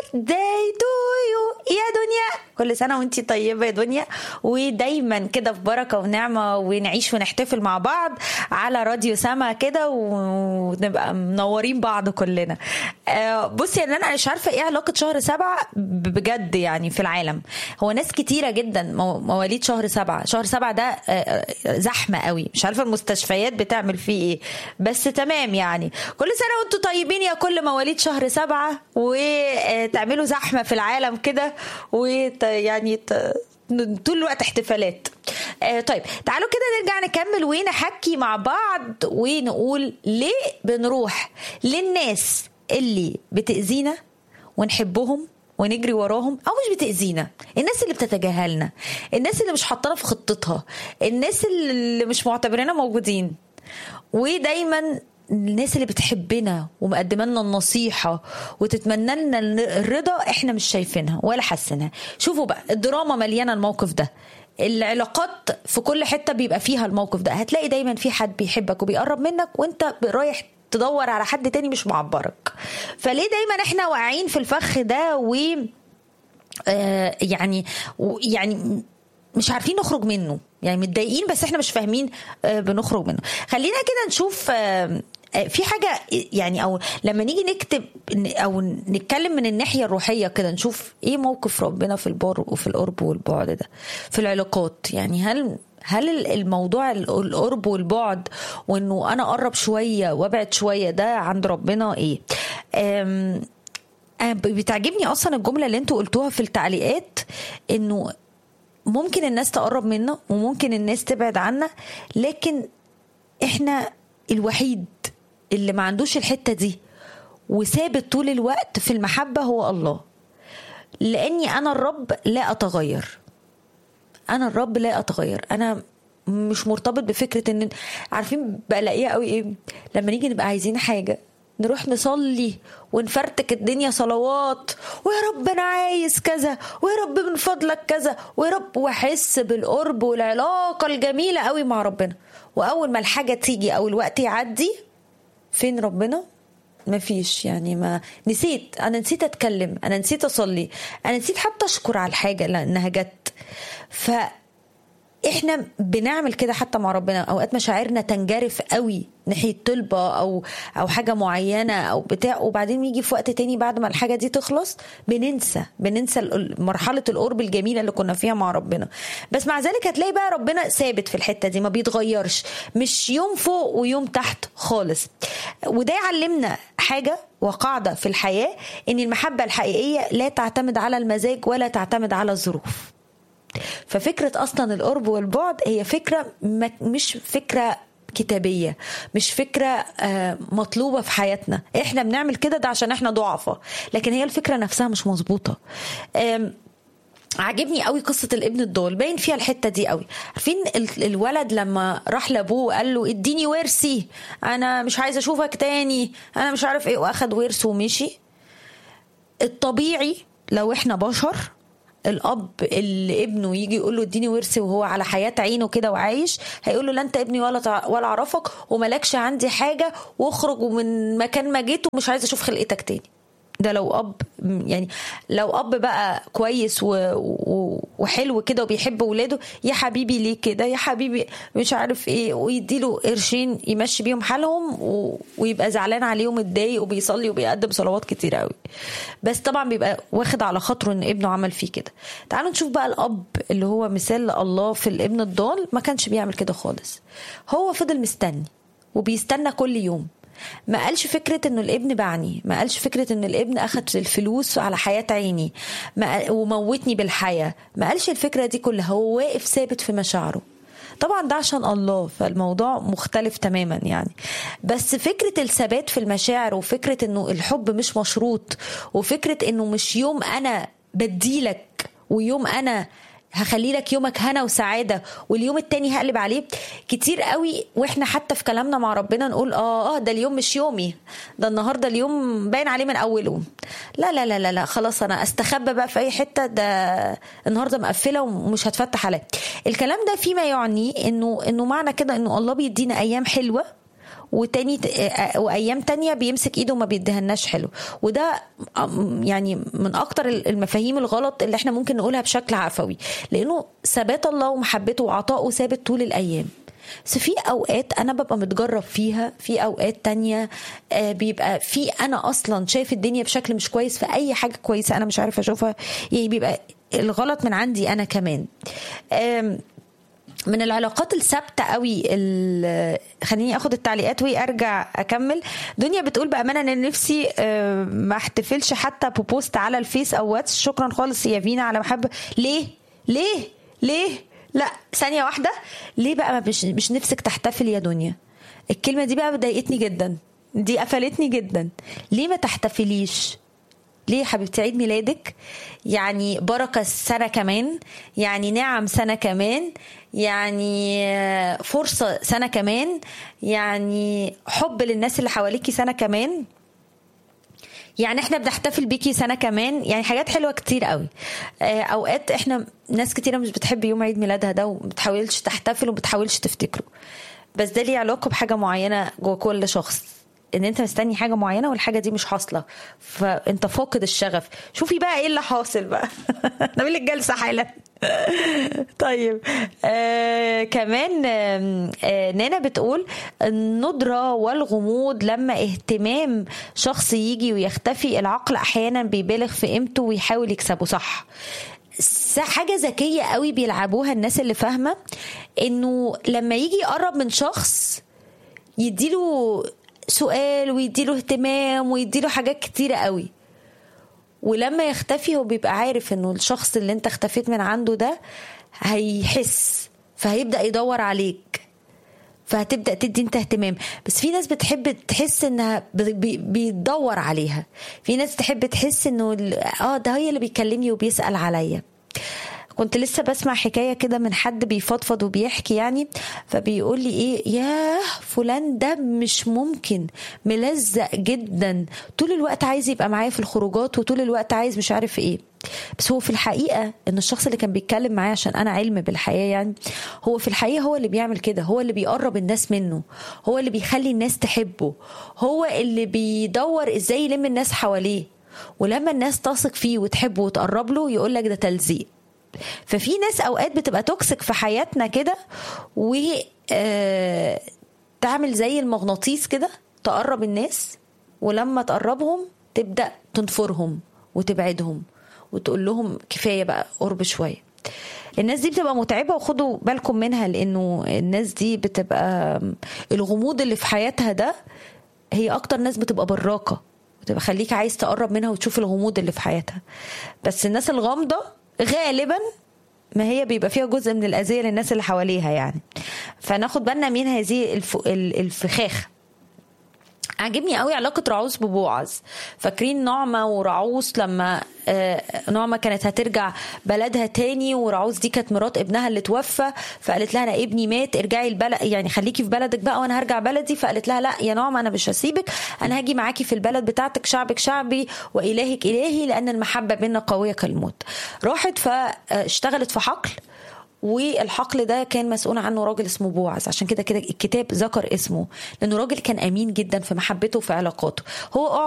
birthday to you يا دنيا. كل سنة وانتي طيبة يا دنيا، ودايما كده في بركة ونعمة، ونعيش ونحتفل مع بعض على راديو سما كده، ونبقى منورين بعض كلنا. بصي يعني انا مش عارفة ايه علاقة شهر 7 بجد يعني في العالم. هو ناس كتيرة جدا مواليد شهر 7. شهر 7 ده زحمة قوي، مش عارفة المستشفيات بتعمل فيه ايه، بس تمام يعني. كل سنة وانتم طيبين يا كل مواليد شهر 7، وتعملوا زحمة في العالم كده، ويعني طول الوقت احتفالات. طيب تعالوا كده نرجع نكمل ونحكي مع بعض ونقول ليه بنروح للناس اللي بتأذينا ونحبهم ونجري وراهم، او مش بتأذينا، الناس اللي بتتجاهلنا، الناس اللي مش حاطانا في خطتها، الناس اللي مش معتبريننا موجودين، ودايما الناس اللي بتحبنا ومقدمه لنا النصيحه وتتمنى لنا الرضا احنا مش شايفينها ولا حاسينها. شوفوا بقى الدراما مليانه الموقف ده، العلاقات في كل حته بيبقى فيها الموقف ده. هتلاقي دايما في حد بيحبك وبيقرب منك، وانت رايح تدور على حد تاني مش معبرك. فليه دايما احنا واقعين في الفخ ده يعني مش عارفين نخرج منه، يعني متضايقين بس احنا مش فاهمين بنخرج منه. خلينا كده نشوف في حاجة يعني، او لما نيجي نكتب او نتكلم من الناحية الروحية كده، نشوف ايه موقف ربنا في القرب والبعد ده في العلاقات. يعني هل الموضوع القرب والبعد، وانه انا اقرب شوية وابعد شوية، ده عند ربنا ايه؟ بتعجبني اصلا الجملة اللي انتوا قلتوها في التعليقات، انه ممكن الناس تقرب منا وممكن الناس تبعد عنا، لكن احنا الوحيد اللي ما عندوش الحتة دي وثابت طول الوقت في المحبة هو الله. لاني انا الرب لا اتغير، انا الرب لا اتغير. انا مش مرتبط بفكرة ان عارفين بلاقيها قوي ايه، لما نيجي نبقى عايزين حاجة نروح نصلي ونفرتك الدنيا صلوات، ويا رب انا عايز كذا، ويا رب من فضلك كذا، ويا رب، واحس بالقرب والعلاقة الجميلة قوي مع ربنا. واول ما الحاجة تيجي او الوقت يعدي، فين ربنا؟ مفيش. يعني ما نسيت، انا نسيت اتكلم، انا نسيت اصلي، انا نسيت حتى اشكر على الحاجة لانها جت. احنا بنعمل كده حتى مع ربنا. اوقات مشاعرنا تنجرف قوي ناحية طلبة او حاجة معينة او بتاع، وبعدين يجي في وقت تاني بعد ما الحاجة دي تخلص بننسى مرحلة القرب الجميلة اللي كنا فيها مع ربنا. بس مع ذلك هتلاقي بقى ربنا ثابت في الحتة دي، ما بيتغيرش، مش يوم فوق ويوم تحت خالص. وده يعلمنا حاجة وقاعدة في الحياة، ان المحبة الحقيقية لا تعتمد على المزاج ولا تعتمد على الظروف. ففكرة أصلا القرب والبعد هي فكرة مش فكرة كتابية، مش فكرة مطلوبة في حياتنا. احنا بنعمل كده ده عشان احنا ضعفة، لكن هي الفكرة نفسها مش مظبوطة. عجبني قوي قصة الابن الضال، باين فيها الحتة دي قوي. عارفين الولد لما راح لابوه وقال له اديني ورثي، انا مش عايز اشوفك تاني، انا مش عارف ايه، واخد ورثه ومشي. الطبيعي لو احنا بشر، الاب اللي ابنه يجي يقول له اديني ورثي وهو على حياة عينه كده وعايش، هيقول له لا انت ابني ولا اعرفك وملكش عندي حاجة، واخرج ومن مكان ما جيت ومش عايز اشوف خلقتك تاني. ده لو اب، يعني لو اب بقى كويس وحلو كده وبيحب ولاده، يا حبيبي ليه كده، يا حبيبي مش عارف ايه، ويديله قرشين يمشي بيهم حالهم، ويبقى زعلان عليهم متضايق وبيصلي وبيقدم صلوات كتير قوي، بس طبعا بيبقى واخد على خاطره ان ابنه عمل فيه كده. تعالوا نشوف بقى الاب اللي هو مثال الله في الابن الضال، ما كانش بيعمل كده خالص. هو فضل مستني وبيستنى كل يوم. ما قالش فكرة انه الابن باعني، ما قالش فكرة ان الابن اخد الفلوس على حياة عيني وموتني بالحياة، ما قالش الفكرة دي كلها. هو واقف ثابت في مشاعره. طبعا ده عشان الله، فالموضوع مختلف تماما يعني. بس فكرة الثبات في المشاعر، وفكرة انه الحب مش مشروط، وفكرة انه مش يوم انا بديلك ويوم انا هخلي لك يومك هنا وسعادة واليوم التاني هقلب عليه. كتير قوي واحنا حتى في كلامنا مع ربنا نقول ده اليوم مش يومي، ده النهاردة اليوم باين عليه من اوله. لا لا لا لا, لا خلاص انا استخبى بقى في اي حتة، ده النهاردة مقفلة ومش هتفتح عليه. الكلام ده فيما يعني انه معنى كده انه الله بيدينا ايام حلوة وتاني وايام تانية بيمسك ايده وما بيديهالناش حلو. وده يعني من اكتر المفاهيم الغلط اللي احنا ممكن نقولها بشكل عفوي، لانه ثبات الله ومحبته وعطائه ثابت طول الايام. بس في اوقات انا ببقى متجرب فيها، في اوقات تانية بيبقى في انا اصلا شايف الدنيا بشكل مش كويس، في اي حاجة كويسة انا مش عارفة اشوفها، يعني بيبقى الغلط من عندي انا كمان. من العلاقات الثابته قوي خليني اخد التعليقات وارجع اكمل. دنيا بتقول بامانه ان نفسي ما احتفلش حتى ببوست على الفيس او واتس، شكرا خالص يا فينا على محبه. ليه لا ثانيه واحده، ليه بقى مش نفسك تحتفل يا دنيا؟ الكلمه دي بقى ضايقتني جدا، دي قفلتني جدا. ليه ما تحتفليش؟ ليه حبيبتي؟ عيد ميلادك يعني بركة سنة كمان، يعني نعم سنة كمان، يعني فرصة سنة كمان، يعني حب للناس اللي حواليكي سنة كمان، يعني احنا بنحتفل بيكي سنة كمان، يعني حاجات حلوة كتير قوي. اوقات احنا ناس كتيرة مش بتحب يوم عيد ميلادها ده وبتحاولش تحتفل وبتحاولش تفتكره، بس ده ليه علاقة بحاجة معينة جوه كل شخص، ان انت مستني حاجه معينه والحاجه دي مش حاصله، فانت فاقد الشغف. شوفي بقى ايه اللي حاصل بقى. نعمل لك جلسه حالا. طيب كمان نانا بتقول الندره والغموض، لما اهتمام شخص يجي ويختفي العقل احيانا بيبالغ في قيمته ويحاول يكسبه. صح، حاجه ذكيه قوي بيلعبوها الناس اللي فاهمه انه لما يجي يقرب من شخص يديله سؤال ويديله اهتمام ويديله حاجات كتيرة قوي، ولما يختفي هو بيبقى عارف انه الشخص اللي انت اختفيت من عنده ده هيحس، فهيبدأ يدور عليك، فهتبدأ تدي انت اهتمام. بس في ناس بتحب تحس انها بيدور عليها، في ناس تحب تحس انه ده هي اللي بيكلمني وبيسأل عليا. كنت لسه بسمع حكاية كده من حد بيفضفض وبيحكي يعني، فبيقول لي ايه، ياه فلان ده مش ممكن ملزق جدا، طول الوقت عايز يبقى معايا في الخروجات وطول الوقت عايز مش عارف ايه. بس هو في الحقيقة ان الشخص اللي كان بيتكلم معايا، عشان انا علم بالحياة يعني، هو في الحقيقة هو اللي بيعمل كده، هو اللي بيقرب الناس منه، هو اللي بيخلي الناس تحبه، هو اللي بيدور ازاي يلم الناس حواليه، ولما الناس تثق فيه وتحبه وتقرب له يقولك ده تلزيق. ففي ناس اوقات بتبقى توكسيك في حياتنا كده، و تعمل زي المغناطيس كده، تقرب الناس ولما تقربهم تبدأ تنفرهم وتبعدهم وتقول لهم كفاية بقى قرب شوية. الناس دي بتبقى متعبة وخدوا بالكم منها، لأنه الناس دي بتبقى الغموض اللي في حياتها ده هي أكتر ناس بتبقى براقة، بتبقى خليك عايز تقرب منها وتشوف الغموض اللي في حياتها. بس الناس الغامضة غالبا ما هي بيبقى فيها جزء من الأذية للناس اللي حواليها يعني. فناخد بالنا من هذه الفخاخ. عجبني قوي علاقة رعوز ببوعز. فاكرين نعمة ورعوز لما نعمة كانت هترجع بلدها تاني، ورعوز دي كانت مرات ابنها اللي توفى، فقالت لها انا ابني مات، ارجعي البلد يعني خليكي في بلدك بقى وانا هرجع بلدي. فقالت لها لا يا نعمة انا مش هسيبك، انا هاجي معاكي في البلد بتاعتك، شعبك شعبي والهك الهي، لان المحبة بيننا قوية كالموت. راحت فاشتغلت في حقل، والحقل ده كان مسؤول عنه راجل اسمه بوعز، عشان كده الكتاب ذكر اسمه، لانه راجل كان امين جدا في محبته وفي علاقاته. هو